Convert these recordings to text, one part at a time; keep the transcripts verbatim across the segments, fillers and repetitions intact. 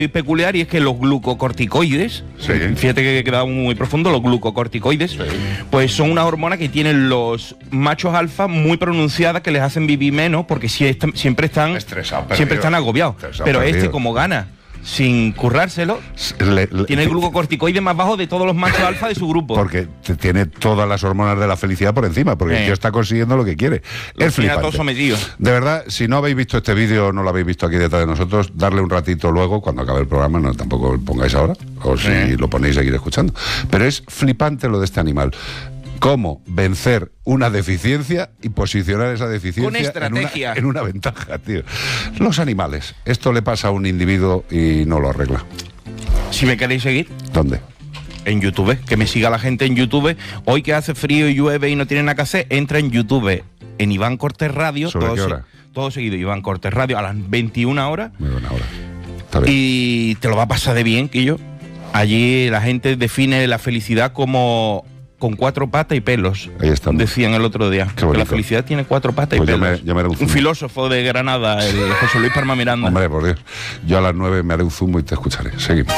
peculiar, y es que los glucocorticoides, sí. fíjate que he quedado muy profundo, los glucocorticoides, sí. pues son una hormona que tienen los machos alfa muy pronunciadas, que les hacen vivir menos, porque si est siempre están Estresado, siempre están agobiados. Estresado, pero perdido. Este, como gana sin currárselo, le, le, tiene el glucocorticoide más bajo de todos los machos alfa de su grupo. Porque tiene todas las hormonas de la felicidad por encima, porque eh. el tío está consiguiendo lo que quiere. Lo es flipante. Todo sometido. De verdad, si no habéis visto este vídeo, no lo habéis visto aquí detrás de nosotros, darle un ratito luego, cuando acabe el programa, no tampoco lo pongáis ahora, o si eh. lo ponéis seguir escuchando. Pero es flipante lo de este animal. Cómo vencer una deficiencia y posicionar esa deficiencia con estrategia. En, una, en una ventaja, tío. Los animales. Esto le pasa a un individuo y no lo arregla. Si me queréis seguir. ¿Dónde? En YouTube. Que me siga la gente en YouTube. Hoy que hace frío y llueve y no tiene nada que hacer, entra en YouTube, en Iván Cortés Radio. ¿Sobre todo qué hora? Se, todo seguido, Iván Cortés Radio, a las veintiuna horas. Muy buena hora. Está bien. Y te lo va a pasar de bien, Quillo. Allí la gente define la felicidad como... con cuatro patas y pelos. Ahí estamos. Decían el otro día. Que la felicidad tiene cuatro patas pues y yo pelos. Me, yo me haré un, un filósofo de Granada, el José Luis Parma Miranda. Hombre, por Dios. Yo a las nueve me haré un zumo y te escucharé. Seguimos.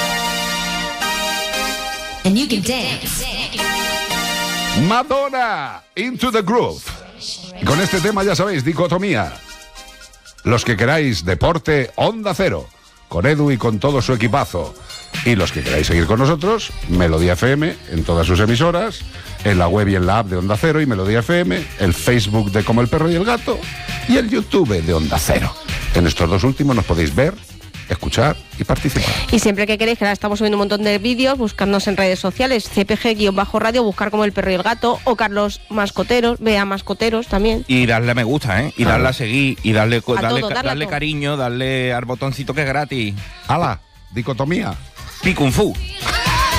And you can dance. Madonna, Into the Groove. Y con este tema, ya sabéis, dicotomía. Los que queráis deporte, Onda Cero. Con Edu y con todo su equipazo. Y los que queráis seguir con nosotros, Melodía F M en todas sus emisoras, en la web y en la app de Onda Cero y Melodía F M, el Facebook de Como el Perro y el Gato y el YouTube de Onda Cero. En estos dos últimos nos podéis ver, escuchar y participar. Y siempre que queréis, que ahora estamos subiendo un montón de vídeos, buscarnos en redes sociales, C P G-radio, buscar Como el Perro y el Gato, o Carlos Mascoteros, vea Mascoteros también. Y darle a me gusta, ¿eh? Y darle a seguir, y darle, a darle, todo, darle, darle cariño, darle al botoncito que es gratis. ¡Hala! Dicotomía. Pi Kung Fu.